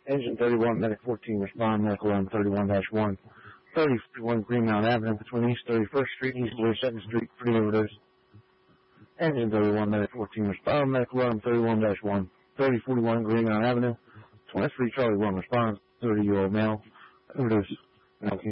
Engine 31, Medic 14, respond, medical alarm 31-1. 3041 Greenmount Avenue between East 31st Street and East 42nd Street for the overdose. Engine 31, Medic 14, respond, medical alarm 31-1. 3041 Greenmount Avenue, 23 Charlie 1, respond, 30-year-old male, overdose.